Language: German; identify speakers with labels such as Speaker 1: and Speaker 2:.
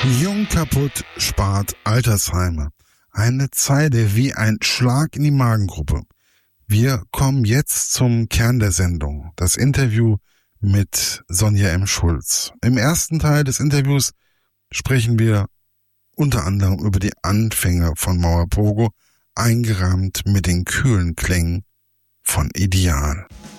Speaker 1: Jung kaputt spart Altersheime. Eine Zeile wie ein Schlag in die Magengrube. Wir kommen jetzt zum Kern der Sendung. Das Interview mit Sonja M. Schulz. Im ersten Teil des Interviews sprechen wir unter anderem über die Anfänge von Mauerpogo, eingerahmt mit den kühlen Klängen von Ideal.